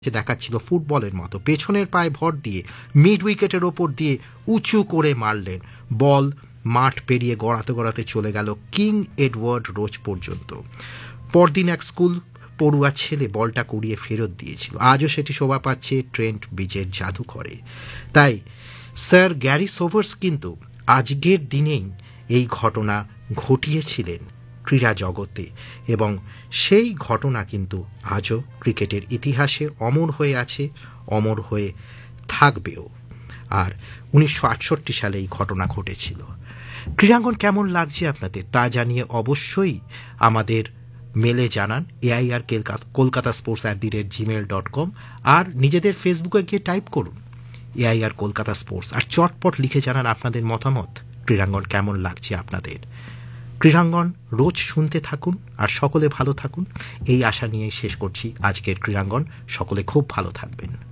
দেখাচ্ছিল ফুটবলের মতো, পেছনের পায়ে ভর দিয়ে মিড উইকেটের ওপর দিয়ে উঁচু করে মারলেন। বল মাঠ পেরিয়ে গড়াতে গড়াতে চলে গেল কিং এডওয়ার্ড রোড পর্যন্ত। পরদিন এক স্কুল পড়ুয়া ছেলে বলটা কুড়িয়ে ফেরত দিয়েছিল। আজও সেটি শোভা পাচ্ছে ট্রেন্ট ব্রিজের জাদুঘরে। তাই স্যার গ্যারি সোভার্স কিন্তু আজকের দিনেই এই ঘটনা ঘটিয়েছিলেন ক্রীড়া জগতে, এবং সেই ঘটনা কিন্তু আজও ক্রিকেটের ইতিহাসে অমর হয়ে আছে, অমর হয়ে থাকবেও। আর 1968 সালে এই ঘটনা ঘটেছিল। ক্রীড়াঙ্গন কেমন লাগছে আপনাদের তা জানিয়ে অবশ্যই আমাদের মেলে জানান AIR কলকাতা sports@gmail.com, আর নিজেদের ফেসবুকে গিয়ে টাইপ করুন AIR কলকাতা স্পোর্টস, আর চটপট লিখে জানান আপনাদের মতামত। ক্রীড়াঙ্গন কেমন লাগছে আপনাদের। ক্রীড়াঙ্গন রোজ শুনতে থাকুন আর সকলে ভালো থাকুন, এই আশা নিয়েই শেষ করছি আজকের ক্রীড়াঙ্গন। সকলে খুব ভালো থাকবেন।